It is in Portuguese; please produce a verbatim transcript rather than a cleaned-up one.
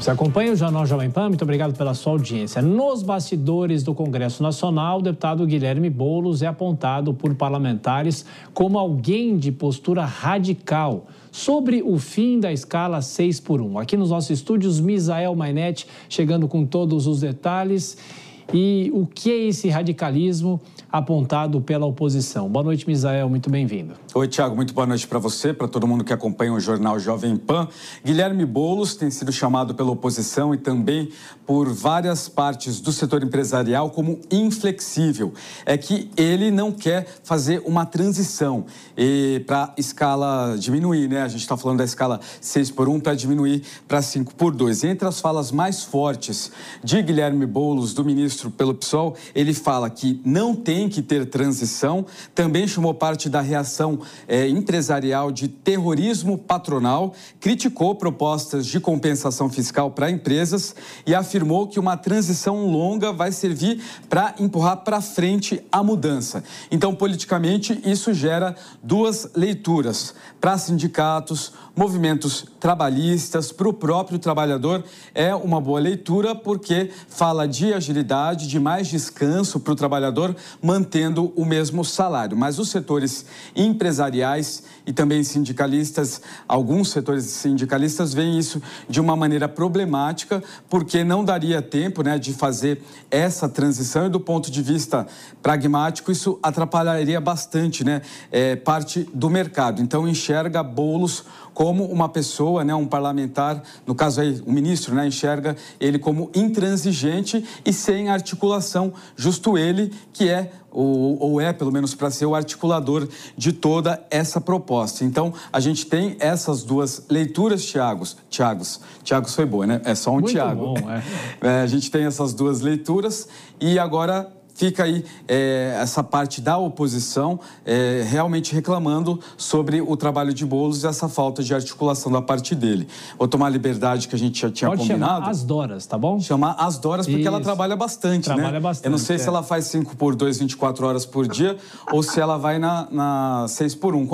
Você acompanha o Jornal Jovem Pan, muito obrigado pela sua audiência. Nos bastidores do Congresso Nacional, o deputado Guilherme Boulos é apontado por parlamentares como alguém de postura radical sobre o fim da escala seis por um. Aqui nos nossos estúdios, Misael Mainetti chegando com todos os detalhes. E o que é esse radicalismo apontado pela oposição? Boa noite, Misael, muito bem-vindo. Oi, Tiago, muito boa noite para você, para todo mundo que acompanha o Jornal Jovem Pan. Guilherme Boulos tem sido chamado pela oposição e também por várias partes do setor empresarial como inflexível. É que ele não quer fazer uma transição para a escala diminuir, né? A gente está falando da escala seis por um para diminuir para cinco por dois. Entre as falas mais fortes de Guilherme Boulos, do ministro pelo PSOL, ele fala que não tem que ter transição, também chamou parte da reação é, empresarial de terrorismo patronal, criticou propostas de compensação fiscal para empresas e afirmou que uma transição longa vai servir para empurrar para frente a mudança. Então, politicamente, isso gera duas leituras. Para sindicatos, movimentos trabalhistas, para o próprio trabalhador, é uma boa leitura porque fala de agilidade, de mais descanso para o trabalhador, mantendo o mesmo salário. Mas os setores empresariais e também sindicalistas, alguns setores sindicalistas veem isso de uma maneira problemática, porque não daria tempo, né, de fazer essa transição e do ponto de vista pragmático, isso atrapalharia bastante, né, é, parte do mercado. Então, enxerga Boulos como uma pessoa, né, um parlamentar, no caso aí, o ministro, né, enxerga ele como intransigente e sem articulação, justo ele que é, ou, ou é, pelo menos para ser o articulador de toda essa proposta. Então, a gente tem essas duas leituras, Tiagos. Tiagos, Tiagos foi boa, né? É só um Muito Tiago. Bom, é. É, a gente tem essas duas leituras e agora fica aí é, essa parte da oposição é, realmente reclamando sobre o trabalho de Boulos e essa falta de articulação da parte dele. Vou tomar a liberdade que a gente já tinha Pode combinado. Chamar as Doras, tá bom? Chamar as Doras porque Isso. Ela trabalha bastante, trabalha né? bastante. Eu não sei é. se ela faz cinco por dois, vinte e quatro horas por dia ou se ela vai na, na seis por um.